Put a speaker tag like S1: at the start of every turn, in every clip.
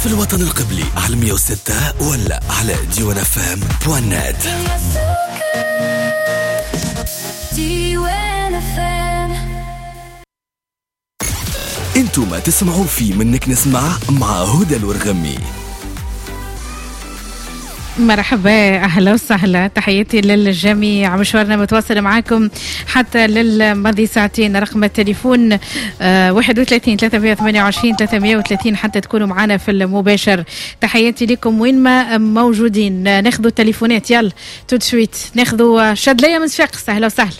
S1: في الوطن القبلي على 106 ولا على diwanafm.net. انتم ما تسمعوا في منك نسمع مع هدى الورغمي.
S2: مرحبا، أهلا وسهلا، تحياتي للجميع. مشوارنا متواصل معاكم حتى للماضي ساعتين. رقم التليفون 31 328 330 حتى تكونوا معنا في المباشر. تحياتي لكم وين ما موجودين. ناخذوا التليفونات، يلا تودسويت ناخذوا شادلية من صفاقس. أهلا وسهلا.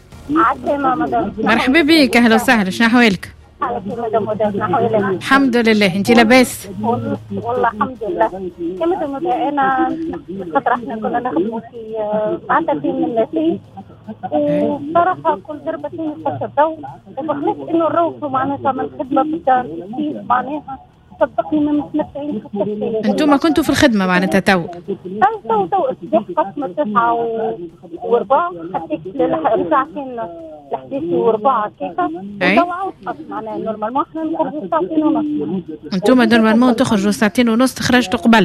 S2: مرحبا بك، أهلا وسهلا. شنو أحوالك؟ الحمد لله، انت لاباس؟
S3: والله الحمد لله. كما انا خاطر احنا كنا نخدموا في عندنا تيم من الناس، وبصراحه كل ضربه فيني خاصه الضوء، وبخلاف انه نروحوا معناتها من الخدمه في الدار كيف معناها صدقني ما متمتعين خاصه.
S2: انتم كنتوا في الخدمه معناتها تو
S3: الصباح قسم 9 وربع حتى ساعتين 11 وربع كيكا، وتوعوا معناها نورمالمون احنا نخرجوا ساعتين ونص.
S2: انتم نورمالمون تخرجوا ساعتين ونص، خرجتوا قبل؟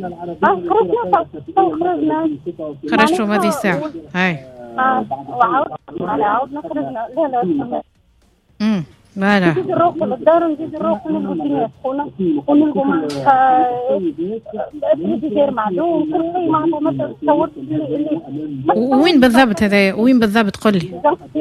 S2: خرجتوا هذه الساعة. هاي
S3: وعاودنا خرجنا. لا
S2: فوالا
S3: نزيد نروح للدار، نزيد نروح نلقوا الدنيا سخونة ونلقوا معناتها الفريجيدير معدوم، كل شيء معناتها ما تصورت اللي
S2: وين بالضبط هذا؟ وين بالضبط قل لي؟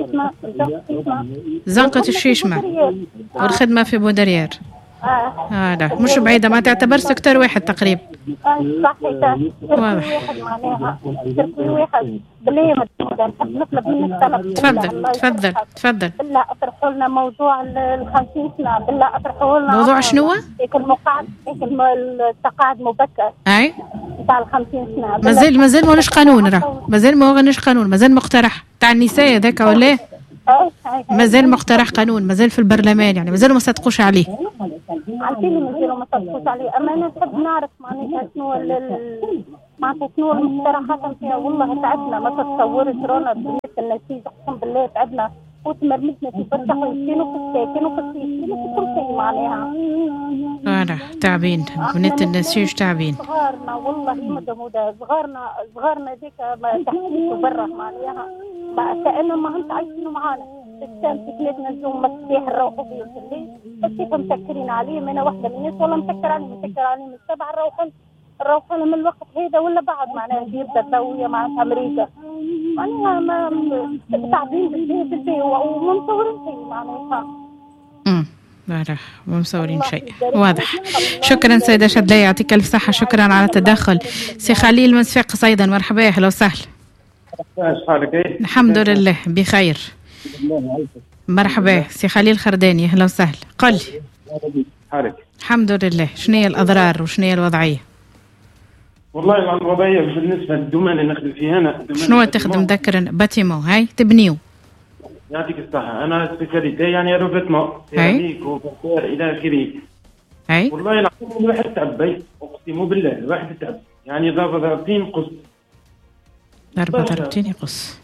S2: زنقة الشيشمة والخدمة في بودريار. لا مش بعيدة، ما تعتبر سكتور واحد تقريبا.
S3: صحيح، واحد معناها سكتور واحد. بالله نحب نطلب منك طلب.
S2: تفضل.
S3: بالله اطرحوا لنا موضوع ال50 سنة، بالله اطرحوا لنا
S2: موضوع شنو؟
S3: هيك المقعد، هيك التقاعد مبكر.
S2: اي
S3: تاع ال50 سنة.
S2: مازال ما غنش قانون، مازال مقترح تاع النساء هذاك ولا مازال مقترح قانون، مازال في البرلمان، يعني مازالوا ما صدقوش عليه.
S3: عارفين مازالوا ما صدقوش عليه، اما انا نحب نعرف معناتها معناتها شنو المقترحات نتاعو. والله تعبنا، ما تتصورش رانا بنية النتيجة، قسم بالله تعبنا وتمرمزنا في برشا حويجين وفي الساكن وفي السيسين وفي كل شيء معناها.
S2: أنا تعبين، بنية النسيج تعبين.
S3: صغارنا والله مدى صغارنا ذيك تحكيكوا برا معناها كأنهم ما هم عايشين معانا. الشمس في بلادنا اليوم مفتاح نروحوا فيه في الليل، كيف مسكرين عليهم. أنا واحدة من الناس والله مسكر عليهم السبعة نروحوا من الوقت هذا ولا بعد معناها يبدا الضوية مع أمريكا معناها ما تعبين بالبي وما مصورين شيء معناها.
S2: لا ما مصورين شيء واضح. شكرا سيدة شادلية، يعطيك ألف صحة. شكرا على التدخل. سي خليل من صفاقس أيضا، مرحبا، أهلا وسهلا. الحمد لله بخير. مرحبا سي خليل خرداني، أهلا وسهلا. قل الحمد لله، شنو هي الأضرار وشنو هي الوضعية؟
S4: والله الوضعية بالنسبة للدومان اللي نخدم فيه أنا.
S2: شنو تخدم؟ ذكرنا باتيمو، هاي تبنيو.
S4: يعطيك الصحة. أنا سبيسياليتي يعني روفيتمون سيراميك وبوكور إلى آخره.
S2: أي
S4: والله العظيم الواحد تعب بي، أقسم بالله الواحد تعب، يعني ضربتين قص.
S2: ضربتين يقص.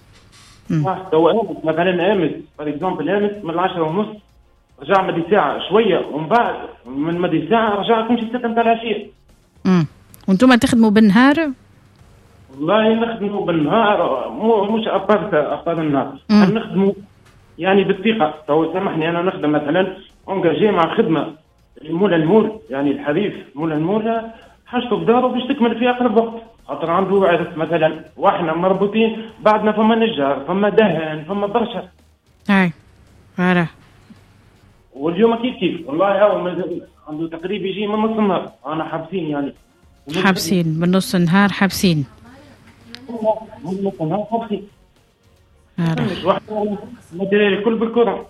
S4: مثلا أمس فور إكزومبل، أمس من 10:30 رجع مدي ساعة شوية، ومن بعد من مدي ساعة رجع كل شيء 6 متاع العشية.
S2: وانتم تخدموا بالنهار؟
S4: والله نخدموا بالنهار، مش أبطال النهار. نخدموا يعني بالثقة. تو سامحني، أنا نخدم مثلا أونجاجي مع خدمة مولا المول، يعني الحريف مولا المول حاجته بداره باش تكمل في أقرب وقت، خاطر عنده عرف مثلا واحنا مربوطين بعدنا، فما نجار، فما دهن، فما برشا.
S2: أي فوالا.
S4: واليوم كيف والله هو عنده تقريبا يجي من نص النهار، أنا حابسين يعني
S2: حابسين من نص النهار حابسين.
S4: من نص النهار حابسين. مش واحد مدير الكل بالكرة.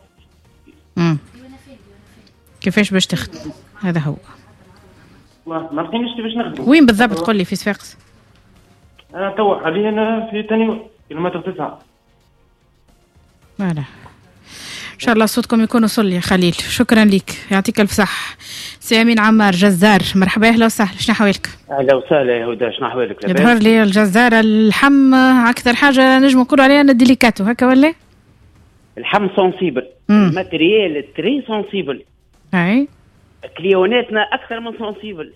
S2: كيفاش باش تخدم؟ هذا هو.
S4: ما لقيناش كيفاش نخدم.
S2: وين بالضبط قل لي؟ في صفاقس؟
S4: أنا تو حاليا في تاني كيلومتر 9.
S2: فوالا. إن شاء الله صوتكم يكون وصل يا خليل. شكرا لك، يعطيك ألف صح. سي أمين عمار جزار، مرحبا، أهلا وسهلا. شنو حوالك؟
S5: أهلا وسهلا يا هدى، شنو حوالك؟
S2: يظهر لي الجزار اللحم أكثر حاجة نجم نقولوا عليها أن ديليكاتو، هكا ولا؟
S5: اللحم سونسيبل، الماتريال تري سونسيبل.
S2: أي
S5: كليوناتنا أكثر من سونسيبل.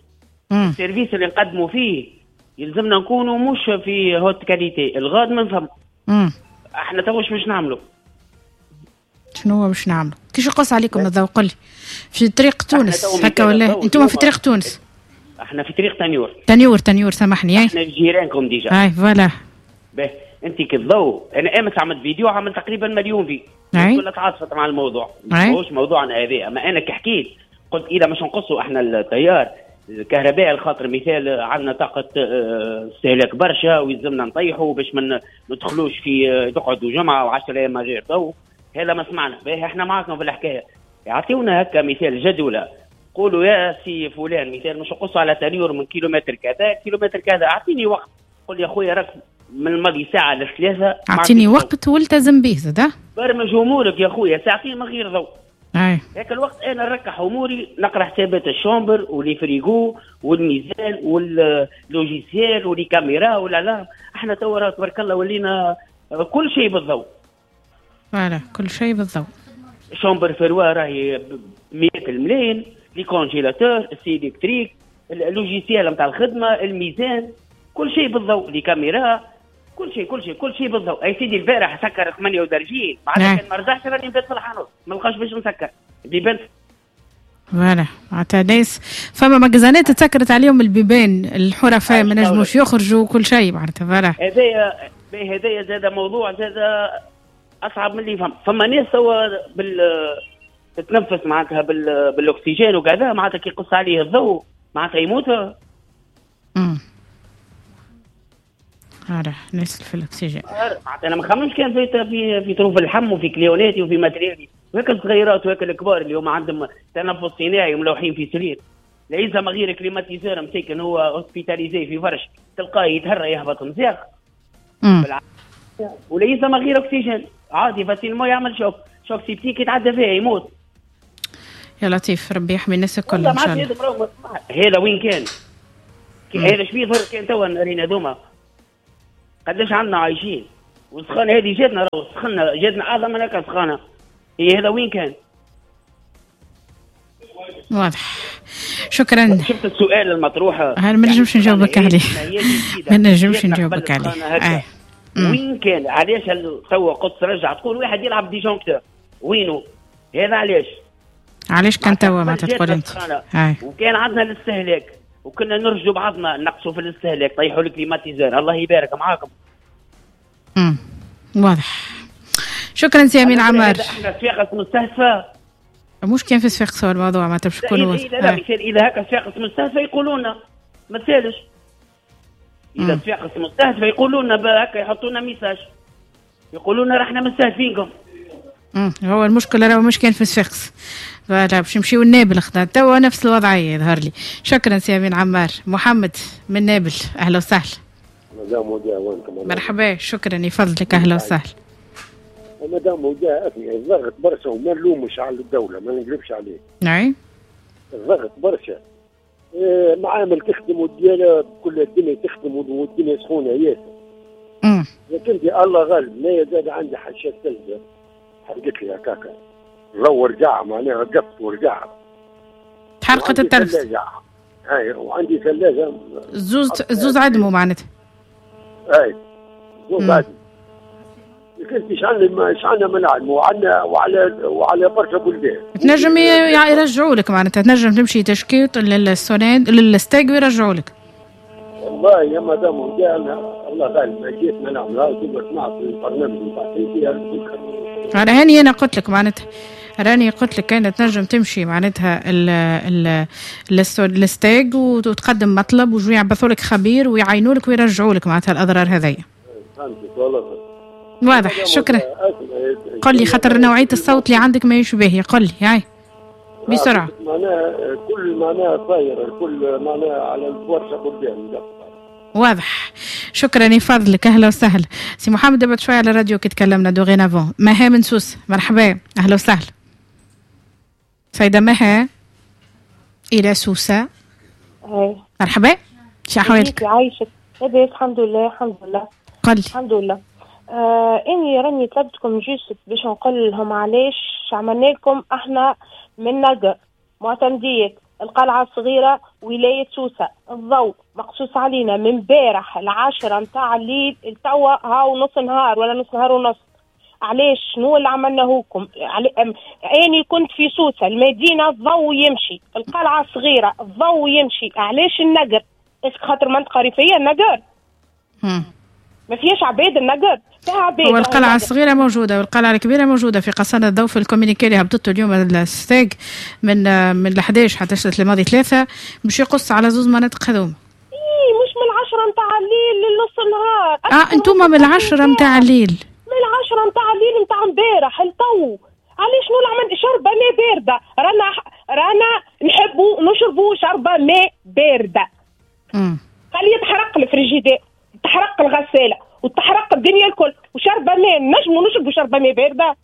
S5: السيرفيس اللي نقدموا فيه يلزمنا نكونوا مش في هوت كاليتي، الغاد من ثم. احنا تو باش نعملوا
S2: شنو هو باش نعملوا؟ كيش يقص عليكم الضوء؟ قل لي في طريق تونس هكا ولا انتم في طريق تونس؟
S5: احنا في طريق
S2: تنيور سامحني.
S5: احنا جيرانكم ديجا.
S2: اي فوالا.
S5: باهي انت كالضوء انا امس عملت فيديو عمل تقريبا 1,000,000 في كلها تعاطفت مع الموضوع. مش موضوعنا هذا، اما انا كحكيت قلت اذا مش نقصوا احنا التيار الكهربائي الخاطر مثال عندنا طاقه استهلاك برشا ويلزمنا نطيحوا باش ما ندخلوش في تقعدوا جمعه و10 ايام غير ضوء. هذا ما سمعنا باهي احنا معكم في الحكايه. يعطيونا هكا مثال جدوله، قولوا يا سي فلان مثال مش نقصوا على تنيور من كيلومتر كذا اعطيني وقت. قل يا خويا راك من الماضي ساعه ل3
S2: اعطيني وقت والتزم به زاد.
S5: برمج امورك يا خويا ساعتين من غير ضوء.
S2: هيك
S5: الوقت انا نركح اموري نقرا حسابات الشومبر ولي فريغو والميزان واللوجيسيال ولي كاميرا والالارم. احنا تو تبارك الله ولينا كل شيء بالضوء.
S2: فوالا كل شيء بالضوء.
S5: شومبر فروا راهي 100 الملايين، لي كونجيلاتور، السي الكتريك، اللوجيسيال نتاع الخدمه، الميزان، كل شيء بالضوء، لي كاميرا، كل شيء بالضوء. اي سيدي البارح سكر 8 درجين معناتها كان ما رجعش راني نبات في الحانوت ما لقاش باش نسكر بيبان.
S2: فوالا معناتها ناس فما مجازانات تسكرت عليهم البيبان الحرفاء ما نجموش يخرجوا كل شيء معناتها. فوالا
S5: هذايا زاد موضوع زاد اصعب من اللي فما ناس هو تتنفس معناتها بالاكسجين وكذا معناتها كي يقص عليه الضوء معناتها يموت.
S2: ناس في الاكسجين
S5: معناتها انا ما خممش كان في ظروف اللحم وفي كليوناتي وفي ماتريالي وهيك الصغيرات وهيك الكبار اللي هما عندهم تنفس صناعي وملوحين في سرير ليس ما غير كليماتيزور مسكن هو هوسبيتاليزي في فرش تلقاه يتهرى يهبط مزياق وليس ما غير اكسجين عادي بس الماء يعمل شوك سيبتيك يتعدى فيها يموت.
S2: يا لطيف ربي يحمي الناس الكل ان شاء الله.
S5: هذا وين كان؟ هذا شبيه ضر كان توا رينا دوما قداش عندنا عايشين والسخانه هذه جاتنا سخنا جاتنا اعظم من هكا سخانه. هي هذا وين كان؟
S2: واضح. شكرا.
S5: شفت السؤال المطروح
S2: ما نجمش نجاوبك عليه. ما نجمش نجاوبك عليه.
S5: وين كان؟ علاش توا قدس رجع تقول واحد يلعب ديجونكتور وينه؟ هذا علاش
S2: كان توا ما تقول انت؟
S5: وكان عندنا الاستهلاك وكنا نرجوا بعضنا نقصوا في الاستهلاك طيحوا الكليماتيزور الله يبارك معاكم.
S2: واضح. شكرا سي امين عمار.
S5: احنا صفاقس مستهدفه
S2: مش كان في صفاقس هو الموضوع ما تبش تكونوا
S5: لا اذا هكا صفاقس مستهدفه يقولوا لنا ما تسالش. اذا صفاقس مستهدفه يقولوا لنا هكا يحطوا لنا ميساج يقولوا لنا راحنا مستهدفينكم.
S2: هو المشكله راهو مش كان في صفاقس فلا باش نمشيو لنابل خدنا توا نفس الوضعيه يظهر لي. شكرا سي امين عمار. محمد من نابل اهلا وسهلا.
S6: مدام وجاه وينكم؟
S2: مرحبا شكرا يفضلك اهلا وسهلا.
S6: مدام وجاه الضغط برشا وما نلومش على الدوله ما نقلبش عليه.
S2: نعم
S6: الضغط برشا معامل تخدم والديالة كل الدنيا تخدم والدنيا سخونه ياسر. لكن دي الله غالب ما يزال عندي حشات ثلجه حرقت لي هكاكا رو رجع معناها وقفت ورجع
S2: تحرقت التلفز.
S6: وعندي ثلاجه
S2: زوز عدموا معناتها.
S6: زوز عدم. لكن ايش عندنا من عدم وعلى برشا بلدان.
S2: تنجم يرجعوا لك معناتها تنجم تمشي تشكيط للسوناد للستاج ويرجعوا لك.
S6: والله يا مدام وجانا الله غالب جيتنا نعملها كما سمعت في البرنامج نتاع
S2: انا هاني انا قلت لك معناتها راني قلت لك كانت تنجم تمشي معناتها الستاج وتقدم مطلب وجو يعبثوا لك خبير ويعينوا لك ويرجعوا لك معناتها الاضرار هذيا.
S6: فهمتك والله.
S2: واضح شكرا. قل لي خاطر نوعيه الصوت اللي عندك ما يشبه قل لي هاي بسرعه.
S6: معناها كل معناها طايره كل معناها على الورشه قدام.
S2: واضح شكرا يفضلك اهلا وسهلا. سي محمد بعد شويه على الراديو كي تكلمنا دوغينافون. مها من سوس مرحبا اهلا وسهلا. سيده مها الى سوسه مرحبا شو احوالك؟
S3: عايشك لاباس الحمد لله الحمد لله.
S2: قل
S3: الحمد لله. اني راني طلبتكم جوست باش نقول لهم علاش عملنا لكم احنا من نلقى معتمديات القلعة الصغيرة ولاية سوسة. الضوء مقصوص علينا من بارح 10 متاع الليل التوا هاو نص نهار ولا نص نهار ونص. علاش؟ شنو اللي عملناهوكم؟ اني كنت في سوسة المدينة الضوء يمشي، القلعة الصغيرة الضوء يمشي، علاش النقر؟ خاطر منطقة ريفية النقر؟ ما فيهاش عباد النقر، فيها عباد.
S2: هو القلعة الصغيرة موجودة والقلعة الكبيرة موجودة في قصانة الضوء. في الكومينيكي اللي هبطته اليوم الستاج من 11 حتى 3 الماضي 3 باش يقص على زوز مناطق هذوما.
S3: مش من 10 متاع الليل لنص النهار.
S2: انتوما من 10 متاع الليل.
S3: من 10 متاع الليل متاع امبارح التو. علاش شنو اللي عملت؟ شربة ماء باردة. رانا نحبوا نشربوا شربة ماء باردة. خليه يتحرق الفريجيدير، تحرق الغسالة وتحرق الدنيا الكل، وشربة ماء نجموا نشربوا شربة ماء باردة.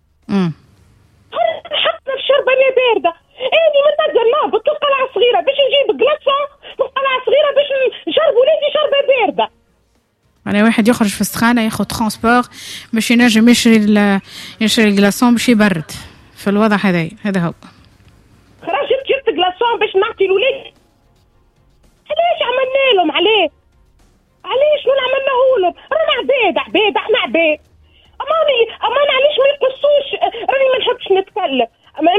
S3: حطنا في شربة ماء باردة. اني من نقدر نهبط القلعة الصغيرة باش نجيب قلاصة من القلعة الصغيرة باش نشرب ولادي شربة باردة.
S2: يعني واحد يخرج في السخانة ياخذ ترانسبور باش ينجم يشري الكلاصون باش يبرد في الوضع هذا هو.
S3: خرجت جبت كلاصون باش نعطي لولادي. علاش عملنا لهم؟ علاش شنو عملناه لهم؟ رانا عباد احنا عباد. امان علاش ما يقصوش؟ راني ما نحبش نتكلم.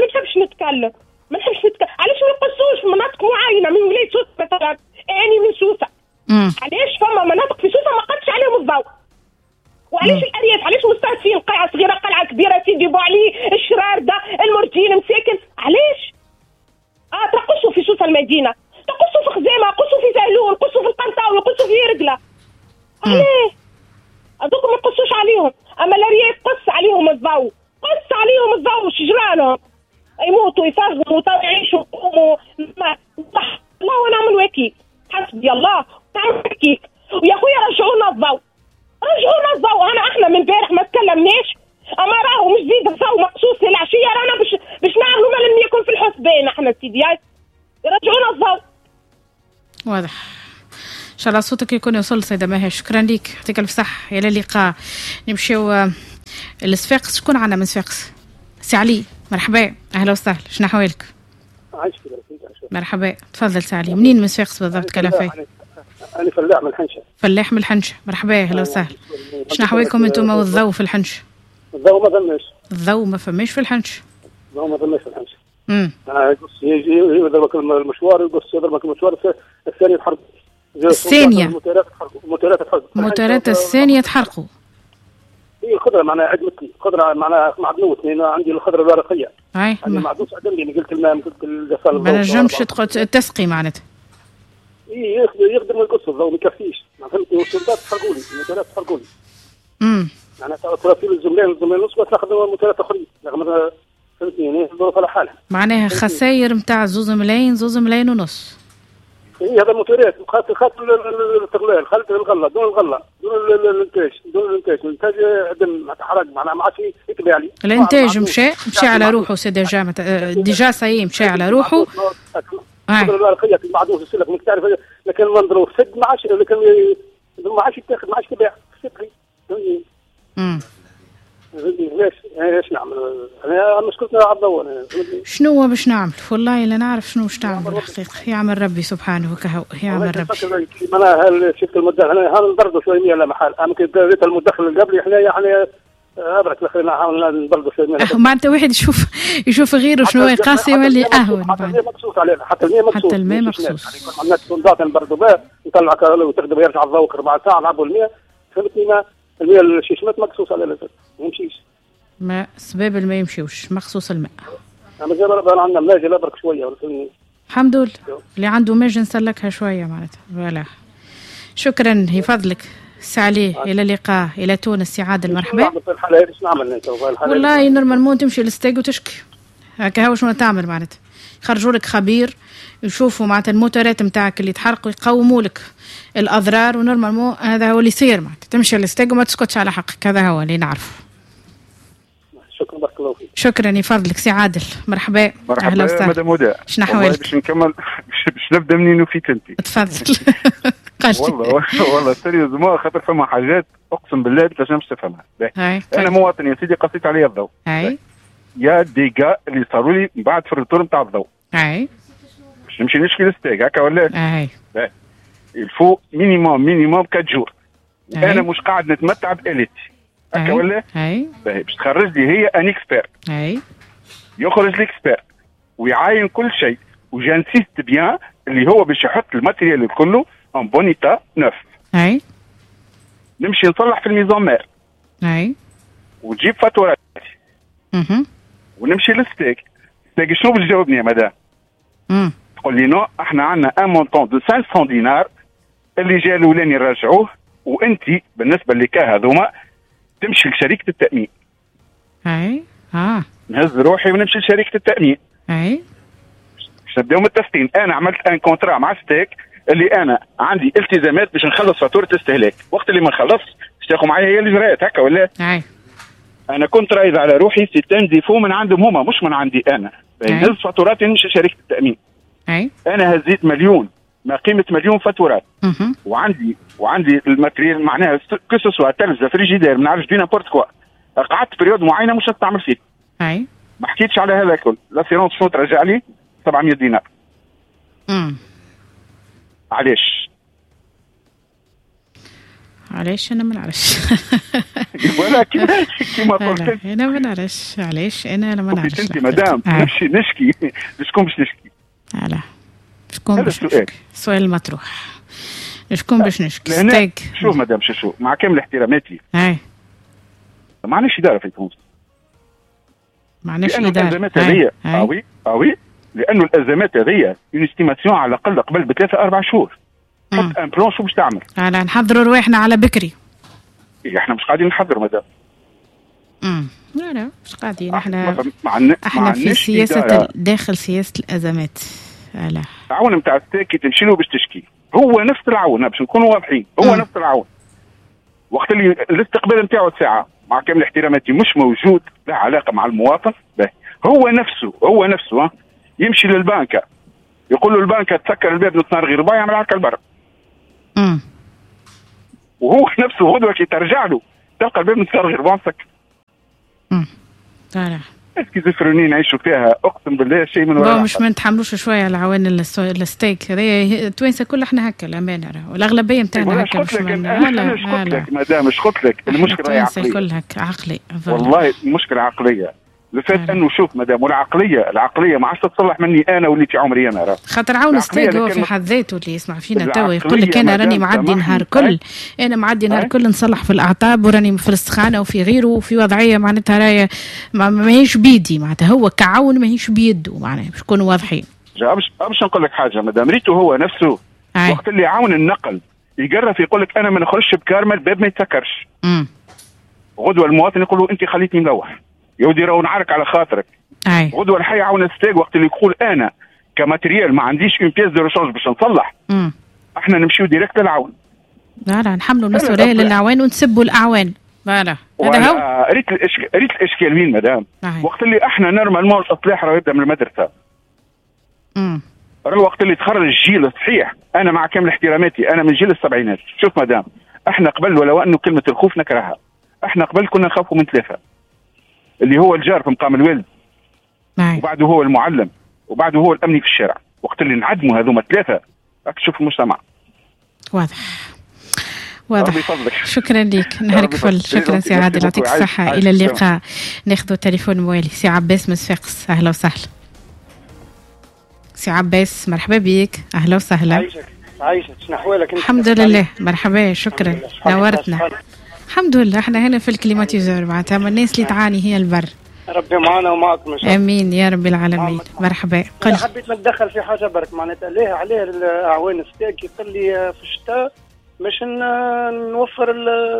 S3: علاش ما يقصوش في مناطق معينه من ولايه سوسه مثلا؟ اني من سوسه. علاش فما مناطق في سوسه ما قدش عليهم الضوء؟ وعلاش الارياف؟ علاش مستهدفين قلعه صغيره قلعه كبيره سيدي بوعلي الشرارده المرجين مساكن؟ علاش؟ تقصوا في سوسه المدينه، تقصوا في خزامه، قصوا في زهلول، قصوا في القنطاوي، قصوا في يرقله. علاه؟ هذوك ما يقصوش عليهم، اما الارياف قص عليهم الضوء، شجرانهم يموتوا يفرغوا ويعيشوا ويقوموا. الله ونعم الوكيل، حسبي الله ونعم الوكيل. ويا خويا رجعونا الضوء. احنا من امبارح ما تكلمناش، اما راهو مش زيد الضوء مقصوص للعشيه، رانا باش نعملوا ما لم يكن في الحسبان احنا سيديات. يرجعونا الضوء.
S2: واضح. ان شاء الله صوتك يكون يوصل سيدة ماهر. شكرا ليك، يعطيك الف صح. الى اللقاء. نمشيو لصفاقس. شكون عنا من صفاقس؟ سي علي، مرحبا، اهلا وسهلا، شنو احوالك؟ مرحبا، تفضل سي علي. منين من صفاقس بالضبط؟ كلافي.
S6: انا فلاح من الحنشه.
S2: فلاح من الحنشه، مرحبا، اهلا وسهلا. شنو احوالكم انتم والضوء في الحنشه؟
S6: الضوء ما
S2: فماش في الحنشه.
S6: يقص يجي يضربك المشوار، يقص يضربك المشوار الثاني يتحرق.
S2: الثانية
S6: موتورات
S2: الثانية تحرقوا.
S6: هي الخضرة معناها عدمتني، خضرة معناها معدنوتني. أنا عندي الخضرة الورقية. أنا معدوس عدمني. أنا قلت الماء، قلت الجفال.
S2: ما نجمش تسقي معناتها.
S6: يخدم ويقص الضوء ما يكفيش. فهمتني؟ والسلطات تحرقوا لي، الموتورات تحرقوا لي. معناها ثلاثين الزملين نص تاخذوا موتورات أخرين. رغم فهمتني يعني الظروف على حالها.
S2: معناها خسائر نتاع 2 ملايين ونص.
S6: هذا الموتورات خاطر التغلال، خلت الغله دون الانتاج عدم حرق. معناها ما عادش يتبع لي.
S2: الانتاج مشى على روحه سيدي ديجا صايم مشى على روحه.
S6: الخضره الورقيه المعدوس السلك ما تعرف، لكن المنظر السد ما عادش، لكن ما عادش يتاخذ، ما عادش يتباع السكري. ايش نعمل؟ انا مشكلتنا على الضوء.
S2: شنو باش نعمل؟ والله لا نعرف شنو باش تعمل الحقيقه. يعمل ربي سبحانه وكهو، يعمل ربي.
S6: انا شفت المدخل انا نبردوا شويه على محل. ممكن ريت المدخل اللي قبلي احنا يعني ابرك الاخرين نحاول نبردوا شويه.
S2: معناتها واحد يشوف غيره شنو يقاسي واللي اهون.
S6: حتى الماء مقصوص علينا، حتى الماء مقصوص. يعني كنا صندات نبردوا بها، نطلع وتخدم يرجع الضوء 4 ساعات نعبوا الماء. فهمتني؟ الماء الشيشمات مقصوص علينا ما يمشيش.
S2: ما سباب الماء يمشيوش، مخصوص الماء.
S6: انا زي ما عندنا ماجي لبرك شويه.
S2: الحمد لله اللي عنده ماجي نسلكها شويه معناتها. فوالا، شكرا يفضلك سي علي. الى اللقاء. الى تونس سي عادل، مرحبا. والله نورمالمون تمشي للستيك وتشكي هكا. هو شنو تعمل معناتها؟ يخرجوا لك خبير يشوفوا معناتها الموتورات نتاعك اللي تحرقوا، يقوموا لك الاضرار، ونورمالمون هذا هو اللي يصير معناتها. تمشي للستيك وما تسكتش على حقك، هذا هو اللي نعرفه.
S6: شكرا بارك الله فيك.
S2: شكرا يفضلك سي عادل، مرحبا.
S7: اهلا وسهلا مدام هدى.
S2: شنو احوالك؟
S7: باش نكمل باش نبدا منين وفيك انت.
S2: تفضل.
S7: والله سيريوزمون، خاطر فما حاجات اقسم بالله ما تنجمش تفهمها. انا مواطن يا سيدي، قصيت عليا الضوء. يا ديجا اللي صاروا لي من بعد في الريتور نتاع الضوء. باش نمشي نشكي الستيك هكا ولا الفو مينيموم 4 جور. انا مش قاعد نتمتع باليتي هكا ولا باش تخرج لي هي ان اكسبير. يخرج الاكسبير ويعاين كل شيء وجانسيست بيان اللي هو باش يحط الماتيريال كله ان بونيتا نوف. نمشي نصلح في الميزون مير وتجيب فاتوراتي ونمشي للستيك. ستيك شنو باش تجاوبني يا مدام؟ تقول لي نو احنا عندنا ان مونطون دو 500 دينار اللي جا الاولاني نرجعوه وانت بالنسبه لكا هذوما تمشي لشركه التامين. نهز روحي ونمشي لشركه التامين. باش نبداو متفقين. انا عملت ان كونترا مع ستيك اللي انا عندي التزامات باش نخلص فاتوره استهلاك. وقت اللي ما نخلص باش تاخذ معايا هي الاجراءات هكا ولا؟ انا كنت رايد على روحي سيتان ديفو من عندهم هما مش من عندي انا. نهز فاتوراتي نمشي شركه التامين. انا هزيت مليون ما قيمه مليون فاتورات. وعندي الماتريال معناها كسوسوا تلفزه فريجيدير ما نعرفش بينا بورت كوا. قعدت بريود معينه مش هتعمل فيه. ما حكيتش على هذا الكل. لاسيرونس شنو ترجع لي 700 دينار.
S2: علاش انا ما نعرفش.
S7: ولا كيما قلت
S2: انا ما نعرفش علاش انا ما نعرفش.
S7: انت مدام نمشي نشكي شكون باش نشكي؟
S2: شكون باش نشكي؟ سؤال مطروح. شكون باش نشكي؟ ستيك.
S7: شوف مدام شو مع كامل احتراماتي ما عندناش اداره في تونس.
S2: معناش اداره.
S7: الازمات هذيا وي لانه الازمات هذيا اون استيماسيون على الاقل قبل ب3-4 شهور. حط ان بلون شو باش تعمل؟
S2: نحضروا رواحنا على بكري.
S7: احنا مش قاعدين نحضروا مدام.
S2: لا مش قاعدين. احنا في سياسه داخل سياسه الازمات.
S7: العون نتاع ستيك تمشي له باش تشكي هو نفس العون باش نكونوا واضحين. هو نفس العون. وقت اللي الاستقبال نتاعو ساعه مع كامل احتراماتي مش موجود له علاقه مع المواطن. هو نفسه يمشي للبنكه يقول له البنكه تسكر الباب نص غير ربع يعمل هكا البر. وهو نفسه غدوه كي ترجع له تلقى الباب نص غير ربع مسكر. سكيزوفرينيا نعيشوا فيها اقسم بالله شيء من وراء.
S2: مش ما نتحملوش شويه على عوان الستيك هذه التوانسه كلها احنا هكا الامانه والاغلبيه نتاعنا هكا.
S7: مش لك مدام مش قلت لك المشكله عقليه
S2: كلها عقلي.
S7: والله المشكله عقليه. لفات انه شوف مدام والعقليه ما عادش تتصلح مني انا واللي في عمري انا راه.
S2: خاطر عون ستيك هو في حد ذاته اللي يسمع فينا توا يقول لك انا راني معدي نهار كل نصلح في الاعطاب وراني في السخانه وفي غيره وفي وضعيه معناتها راهي ماهيش بيدي معناتها هو كعون ماهيش بيده معناها باش نكونوا واضحين.
S7: باش نقول لك حاجه مدام ريتو هو نفسه وقت اللي عاون النقل يقرف يقول لك انا ما نخرجش بكارمه الباب ما يتسكرش. غدوه المواطن يقول له انت خليتني ملوح يودي راهو نعرك على خاطرك. غدوه الحي عاون ستيك وقت اللي يقول انا كماتريال ما عنديش اون بيس دو ريشونج باش نصلح. احنا نمشيو ديريكت للعون.
S2: لا نحملوا المسؤوليه للعوان ونسبوا الاعوان. هذا هو.
S7: ريت الاشكال وين مدام؟ وقت اللي احنا نورمالمون الاصلاح راه يبدا من المدرسه. راه وقت اللي تخرج الجيل صحيح انا مع كامل احتراماتي انا من جيل السبعينات. شوف مدام احنا قبل ولو انه كلمه الخوف نكرهها. احنا قبل كنا نخافوا من 3 اللي هو الجار في مقام الوالد وبعده هو المعلم وبعده هو الامني في الشارع. وقت اللي نعدموا هذوما 3 راك تشوف المجتمع
S2: واضح. شكرا لك نهارك فل. شكرا سي عادل يعطيك الصحه. الى اللقاء. ناخذ تليفون موالي سي عباس من صفاقس. اهلا وسهلا سي عباس مرحبا بك. اهلا وسهلا.
S8: عايشك شنو احوالك؟
S2: الحمد لله مرحبا شكرا نورتنا. الحمد لله احنا هنا في الكليماتيزور معناتها الناس اللي تعاني هي البر.
S8: ربي معنا ومعكم ان شاء الله.
S2: امين يا رب العالمين. مرحبا.
S8: قل حبيت نتدخل في حاجه برك معناتها عليه الاعوان ستيك يقول لي في الشتاء باش نوفر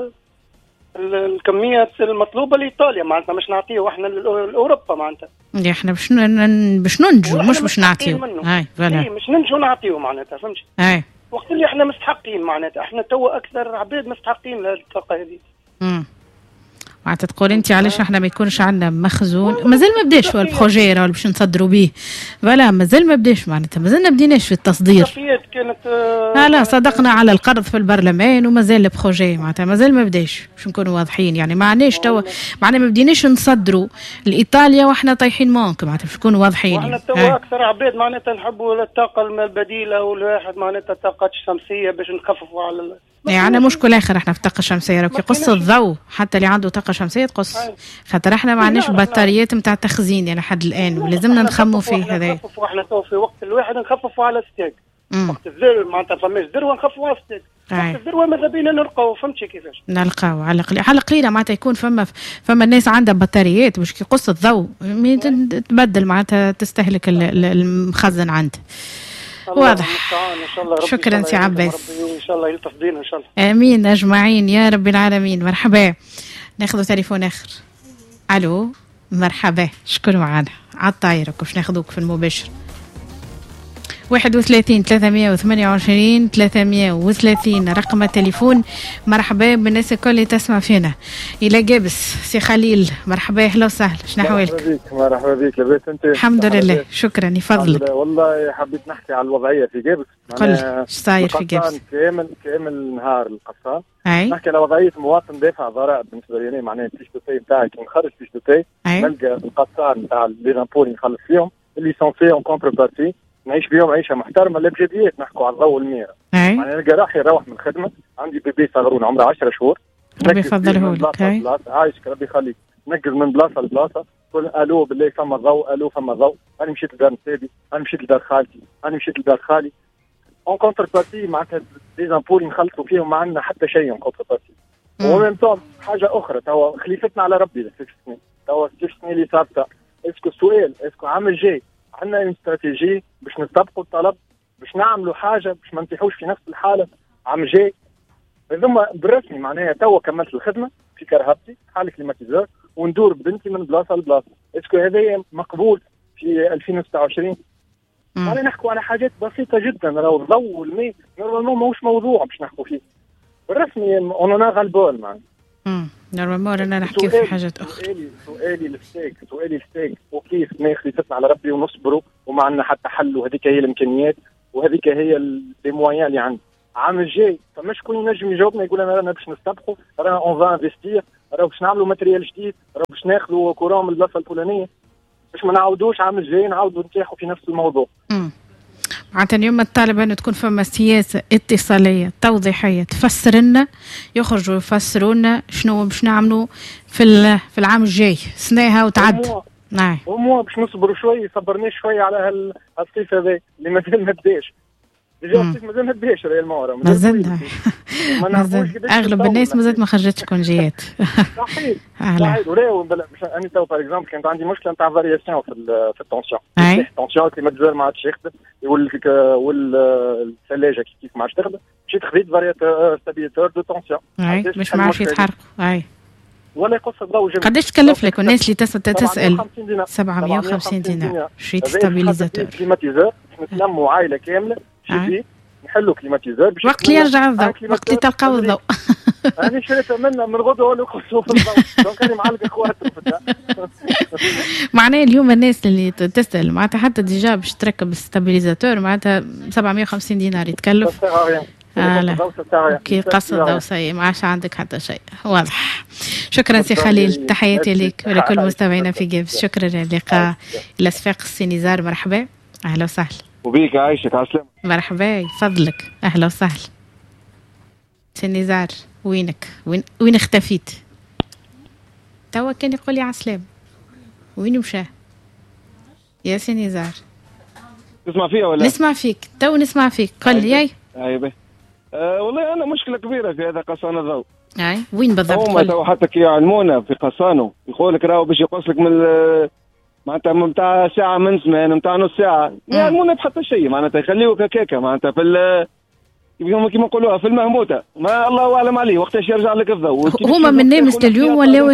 S8: الكميات المطلوبه لايطاليا معناتها مش نعطيه احنا لاوروبا معناتها.
S2: احنا باش ننجو مش باش نعطيه.
S8: مش ننجو نعطيه معناتها فهمتي؟ وقت اللي احنا مستحقين معناتها احنا توا اكثر عباد مستحقين للطاقه هذه.
S2: معناتها تقول انت علاش احنا ما يكونش عندنا مخزون؟ مازال ما بداش هو البروجي راه باش نصدروا به، فوالا مازال ما بداش، معناتها مازال ما بديناش في التصدير.
S8: كانت
S2: لا صدقنا على القرض في البرلمان ومازال البروجي معناتها مازال ما بداش، باش نكونوا واضحين يعني ما عندناش توا، معناتها ما بديناش نصدروا لايطاليا واحنا طايحين مونك، معناتها باش نكونوا واضحين.
S8: واحنا توا اكثر عباد معناتها نحبوا الطاقه البديله والواحد معناتها الطاقه الشمسيه باش نخففوا على
S2: عندنا مشكل اخر احنا في الطاقه الشمسيه، راك يقص الضوء حتى اللي عنده طاقه شمسيه تقص، خاطر احنا ما عندناش بطاريات نتاع تخزين يعني لحد الان، ولازمنا نخموا فيه هذا.
S8: نخففوا احنا تو في وقت الواحد نخففوا على ستيك، وقت الذروه معناتها فماش ذروه نخففوا على ستيك، وقت الذروه ماذا بينا نلقاو، فهمتي كيفاش؟
S2: نلقاو على القليله معناتها يكون فما الناس عندها بطاريات باش كي يقص الضوء تبدل معناتها تستهلك المخزن عنده. واضح. شكرا سي عباس،
S8: ان شاء الله يلطف بينا ان شاء الله.
S2: امين اجمعين يا رب العالمين. مرحبا، ناخذ تليفون اخر. الو مرحبا، شكون معنا على الطايره باش ناخذوك في المباشر. 31 328 330 رقم التليفون. مرحبا بالناس الكل اللي تسمع فينا. الى جابس سي خليل، مرحبا اهلا وسهلا، شنو احوالك؟
S9: مرحبا بك، لاباس انت؟
S2: الحمد لله شكرا يفضلك.
S9: والله حبيت نحكي على الوضعيه في جابس.
S2: قل ايش صاير في جابس؟
S9: كامل نهار القصان
S2: نحكي
S9: على وضعيه مواطن دافع ضرائب. بالنسبه لي معناها الفيش دوتاي نتاعي كي نخرج فيش دوتاي نلقى القصان نتاع لي زامبول اللي نخلص فيهم اللي سون في اون كونتر بارتي نعيش بيهم عيشه محترمه. الابجديات نحكوا على الضوء والميره. يعني نلقى راحي نروح من الخدمه عندي بيبي صغرون عمره 10 شهور،
S2: ربي يفضله لك.
S9: عايشك ربي يخليك، نقز من بلاصه لبلاصه، تقول الو بالله فما ضوء، الو فما ضوء، انا مشيت لدار نسابي، انا مشيت لدار خالتي، انا مشيت لدار خالي. اون كونتر بارتي معناتها دي زامبول نخلصوا فيهم ما عندنا حتى شيء اون كونتر بارتي. ومن طون حاجه اخرى توا خليفتنا على ربي ل 6 سنين، توا 6 سنين اللي صارت اسكو السؤال اسكو عام الجاي عندنا استراتيجيه باش نستبقوا الطلب، باش نعملوا حاجه باش ما نطيحوش في نفس الحاله عام جاي. هذوما بالرسمي معناها توا كملت الخدمه في كرهبتي حال كليماتيزور وندور بنتي من بلاصه لبلاصه، اسكو هذا مقبول في 2026؟ يعني نحكوا على حاجات بسيطه جدا، راهو الضوء والماء نورمالمون ماهوش موضوع باش نحكوا فيه بالرسمي، اوننا غالبول معناها.
S2: نورمالمون رانا نحكي في حاجات اخرى.
S9: سؤالي الستيك وكيف ما خليفتنا على ربي ونصبروا وما عندنا حتى حل، وهذيك هي الامكانيات وهذيك هي لي مويان اللي عندنا. العام الجاي فما شكون ينجم يجاوبنا يقول لنا رانا باش نستبقوا، رانا اون فا انفستير، رانا باش نعملوا ماتريال جديد، رانا باش ناخذوا كورون من البلاصه الفلانيه، باش ما نعاودوش عام الجاي نعاودوا نتاحوا في نفس الموضوع.
S2: معناتها اليوم الطالب أن تكون فما سياسة اتصالية توضيحية تفسر لنا، يخرجوا يفسروا لنا شنو باش نعملوا في العام الجاي، سناها وتعد.
S9: نعم باش نصبروا شوي، صبرناش شوي على الصيف هذا اللي مازال ما بداش. الصيف مازال ما بداش ريالمون،
S2: مازال اغلب الناس مازال ما خرجتش كونجيات.
S9: صحيح وراو انا تو باغ اكزومبل كانت عندي مشكله نتاع فارياسيون في التونسيون. التونسيون الكليماتيزور ما عادش يخدم، والثلاجه كيف ما عادش تخدم، مشيت خذيت فارياتور ستابيليتور دو تونسيون
S2: باش ما عادش يتحرقوا.
S9: ولا يقص الضوء.
S2: قداش تكلف لك؟ والناس اللي تسال 750 دينار شريت ستابيليزاتور
S9: كليماتيزور. نتلموا عائله كامله في نحلوا كليماتيزور
S2: وقت اللي يرجع الضوء، وقت اللي تلقاو الضوء.
S9: انا شريتها من غدوه ولا يقصوا في الضوء، دونك انا معلق اخواتي.
S2: معناه اليوم الناس اللي تسال معناتها حتى ديجا باش تركب الستابيليزاتور معناتها 750 دينار يتكلف. كي قص الضوء ما عادش عندك حتى شيء. واضح. شكرا سي خليل، تحياتي لك ولكل مستمعينا في جيبس. شكرا للقاء. الى صفاق السينيزار، مرحبا اهلا وسهلا.
S9: وبيك عايشك على السلامة.
S2: مرحبا يفضلك اهلا وسهلا. سينيزار وينك؟ وين اختفيت؟ توا كان يقول لي عسلام، وين مشى يا سينيزار؟
S9: تسمع فيها ولا؟
S2: نسمع فيك تو، نسمع فيك. قل لي. اي
S9: والله انا مشكله كبيره في هذا قصان الضوء.
S2: وين بالضبط؟
S9: هم تو حتى كي يعلمونا في قصانه يقول لك راهو باش يقص لك من معناتها متاع ساعه من زمان متاع نص ساعه، ما يعلمونا بحتى شيء، معناتها يخليوك هكاكا معناتها في كيما نقولوها في المهموته، ما الله اعلم عليه وقتاش يرجع لك الضوء.
S2: هما من نامس لليوم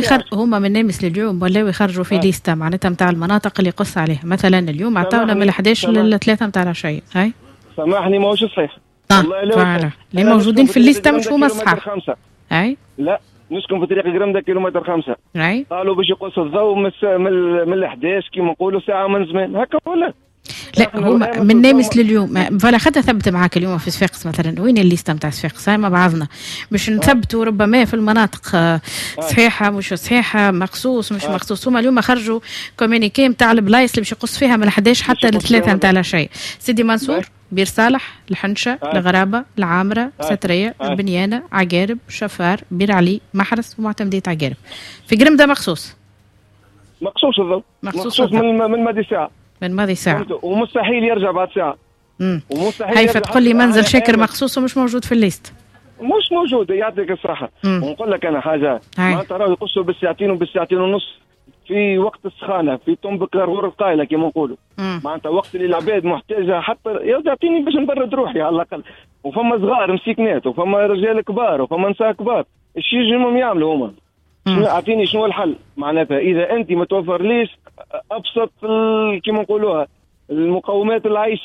S2: ولاو يخرجوا في ليسته معناتها نتاع المناطق اللي يقص عليها. مثلا اليوم عطاونا من 11 ل 3 نتاع العشيه. هاي
S9: سامحني ماهوش صحيح.
S2: والله اللي موجودين في الليسته مش هما صحاح.
S9: لا
S10: نسكن في طريق قرمده كيلومتر 5. قالوا باش يقص الضوء من 11 كيما نقولوا ساعه من زمان هكا ولا
S2: لا هما من نامس لليوم فلا خدها ثبت معاك اليوم في صفاقس مثلا. وين الليسته نتاع صفاقس هاي مع بعضنا باش نثبتوا ربما في المناطق صحيحه مش صحيحه مخصوص مش مخصوص. هما اليوم خرجوا كومينيكي نتاع البلايص اللي باش يقص فيها من 11 حتى ل 3 نتاع العشيه. سيدي منصور بير صالح الحنشه الغرابه العامره ستريه البنيانه عقارب شفار بير علي محرس ومعتمديه عقارب. في قرمده مخصوص
S10: الضوء مخصوص من ماضي ساعه
S2: من ماضي ساعة
S10: ومستحيل يرجع بعد ساعة.
S2: ومستحيل هاي فتقول لي منزل شاكر مخصوص ومش موجود في الليست.
S10: مش موجود يعطيك الصحة. ونقول لك أنا حاجة معناتها راهو يقصوا بالساعتين وبالساعتين ونص في وقت السخانة في طنبك غور القايلة كما نقولوا. معناتها وقت اللي العباد محتاجة حتى يعطيني باش نبرد روحي على الأقل. وفما صغار مسكنات وفما رجال كبار وفما نساء كبار. ايش يجيهم يعملوا هما؟ اعطيني شنو الحل معناتها اذا انت ما توفر ليش ابسط كيما نقولوها المقومات العيش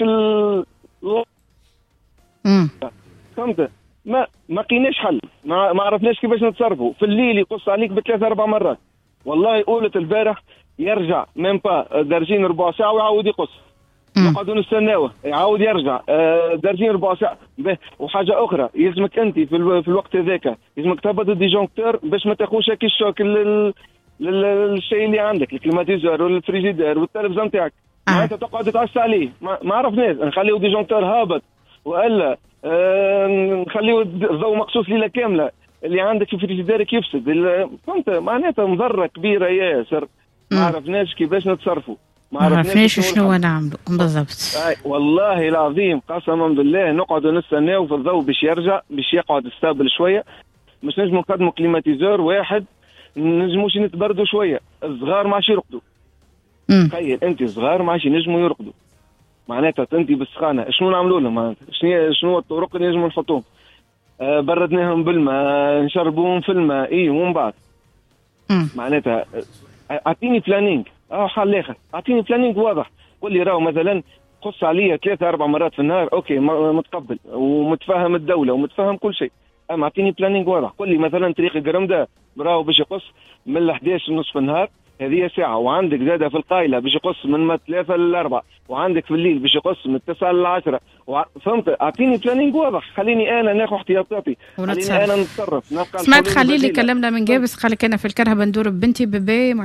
S10: فهمت ما قيناش حل ما عرفناش كيفاش نتصرفوا. في الليل يقص عليك بثلاث 4 مرات والله. قولت البارح يرجع ميم با دارجين ربع ساعه ويعاود يقص نقعدوا نستناوه يعاود يرجع دارجين ربع ساعه. وحاجه اخرى يلزمك انت في الوقت هذاك لازمك تهبط الديجونكتور باش ما تاخوش هكا الشوك للشيء اللي عندك الكليماتيزور والفريجيدير والتلفزه نتاعك. معناتها تقعد تعس عليه ما عرفناش نخليو ديجونكتور هابط والا نخليو الضوء مقصوص ليله كامله اللي عندك في فريجيديرك يفسد. فهمت معناتها مضره كبيره ياسر. ما عرفناش كيفاش نتصرفوا ما
S2: عرفناش شنو نعملوا بالضبط.
S10: والله العظيم قسما بالله نقعدوا نستناو في الضوء باش يرجع باش يقعد ستابل شويه. مش نجموا نقدموا كليماتيزور واحد نجموش نتبردوا شويه. الصغار ما عادش يرقدوا. تخيل انت صغار ما عادش ينجموا يرقدوا. معناتها انت بالسخانه شنو نعملوا لهم معناتها شنو الطرق اللي نجموا نحطوهم؟ بردناهم بالماء نشربوهم في الماء ومن بعد معناتها اعطيني بلانينج حل اخر. اعطيني بلانينج واضح. قول لي راهو مثلا قص عليا 3 4 مرات في النهار اوكي متقبل ومتفهم الدوله ومتفهم كل شيء. اما اعطيني بلانينج واضح. قول لي مثلا طريق القرمده راهو باش يقص من 11 نصف النهار هذه ساعه وعندك زاده في القايله باش يقص من 3 ل 4 وعندك في الليل باش يقص من 9 ل 10 فهمت. اعطيني بلانينج واضح. خليني انا ناخذ احتياطاتي. خليني انا نتصرف.
S2: سمعت خليل اللي كلمنا من جابس قال لك انا في الكرهبه ندور ببنتي بيبي